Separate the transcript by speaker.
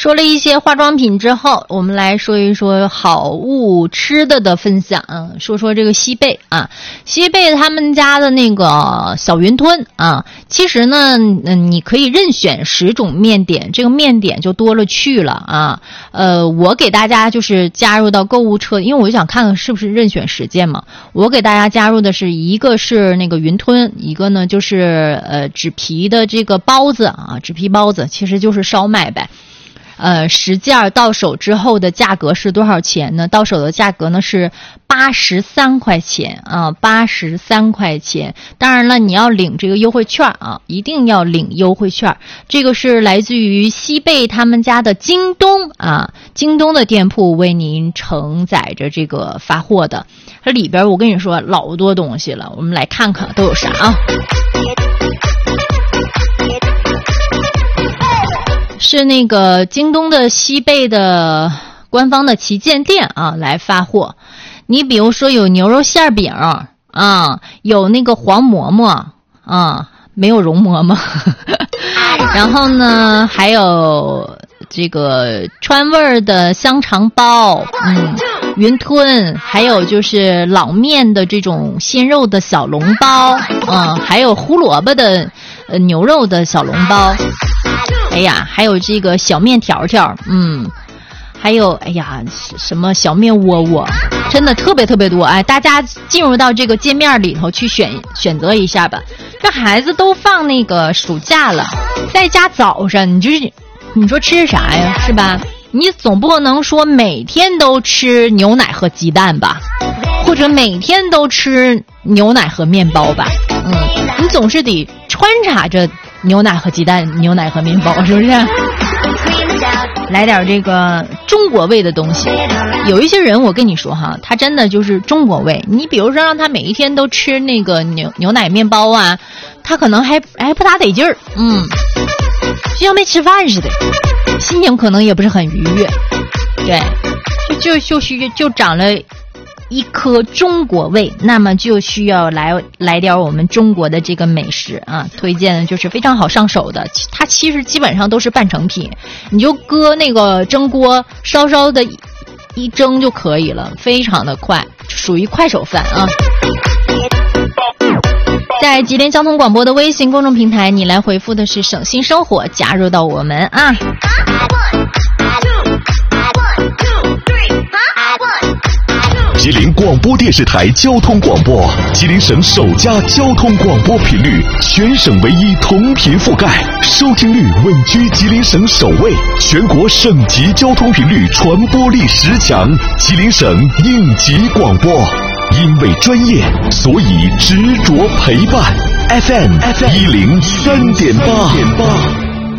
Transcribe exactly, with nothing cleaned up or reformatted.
Speaker 1: 说了一些化妆品之后，我们来说一说好物吃的的分享。嗯，说说这个西贝啊，西贝他们家的那个小云吞啊，其实呢，嗯，你可以任选十种面点，这个面点就多了去了啊。呃，我给大家就是加入到购物车，因为我想看看是不是任选十件嘛。我给大家加入的是一个是那个云吞，一个呢就是呃纸皮的这个包子啊，纸皮包子其实就是烧麦呗。呃，十件到手之后的价格是多少钱呢？到手的价格呢是八十三块钱啊，八十三块钱。当然了，你要领这个优惠券啊，一定要领优惠券。这个是来自于西贝他们家的京东啊，京东的店铺为您承载着这个发货的。这里边我跟你说老多东西了，我们来看看都有啥啊。是那个京东的西贝的官方的旗舰店啊来发货。你比如说有牛肉馅饼啊，有那个黄馍馍啊，没有容馍馍。然后呢，还有这个川味儿的香肠包，嗯，云吞，还有就是老面的这种鲜肉的小笼包，嗯，还有胡萝卜的呃牛肉的小笼包。哎呀，还有这个小面条条，嗯，还有哎呀什么小面窝窝，真的特别特别多。哎，大家进入到这个界面里头去选选择一下吧。这孩子都放那个暑假了，在家早上你就是你说吃啥呀，是吧？你总不能说每天都吃牛奶和鸡蛋吧，或者每天都吃牛奶和面包吧。嗯，你总是得穿插着牛奶和鸡蛋，牛奶和面包，是不是？来点这个中国味的东西。有一些人我跟你说哈，他真的就是中国味。你比如说让他每一天都吃那个牛牛奶面包啊，他可能还还不大得劲儿，嗯，就像没吃饭似的，心情可能也不是很愉悦。对，就就就就长了一颗中国味，那么就需要来来点我们中国的这个美食啊！推荐的就是非常好上手的，它其实基本上都是半成品，你就搁那个蒸锅稍稍的一蒸就可以了，非常的快，属于快手饭啊！在吉林交通广播的微信公众平台，你来回复的是省心生活，加入到我们啊！
Speaker 2: 吉林广播电视台交通广播，吉林省首家交通广播频率，全省唯一同频覆盖，收听率稳居吉林省首位，全国省级交通频率传播力十强，吉林省应急广播。因为专业，所以执着陪伴。F M 一零三点八。